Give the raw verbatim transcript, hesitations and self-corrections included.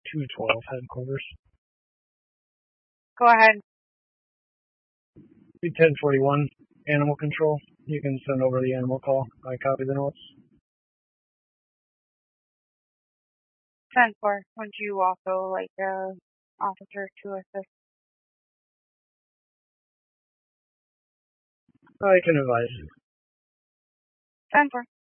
two twelve headquarters. Go ahead. ten forty-one, animal control. You can send over the animal call. I copy the notes. ten four. Would you also like the officer to assist? I can advise. ten four.